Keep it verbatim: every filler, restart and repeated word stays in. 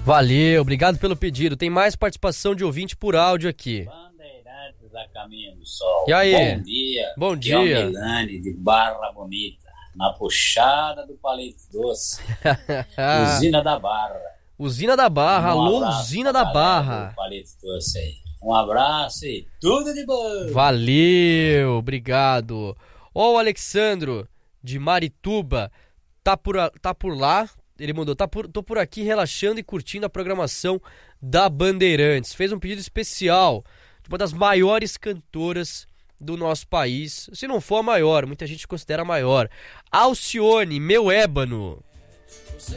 Valeu, obrigado pelo pedido. Tem mais participação de ouvinte por áudio aqui. Bandeirantes da Caminho do Sol. E aí? Bom dia. Bom Aqui é o dia. Milani de Barra Bonita, na puxada do Palito Doce. Usina da Barra. Usina da Barra, Um alô, abraço Usina pra da galera Barra. do Palito Doce aí. Um abraço e tudo de bom. Valeu, obrigado. Ó, o Alexandro de Marituba tá por, a- tá por lá. Ele mandou, tá por, tô por aqui relaxando e curtindo a programação da Bandeirantes. Fez um pedido especial de uma das maiores cantoras do nosso país. Se não for a maior, muita gente considera a maior. Alcione, meu ébano.